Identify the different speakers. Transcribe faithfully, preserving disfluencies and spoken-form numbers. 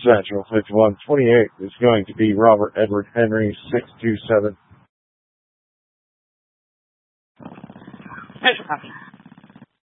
Speaker 1: Central fifty-one twenty-eight is going to be Robert Edward Henry six two seven.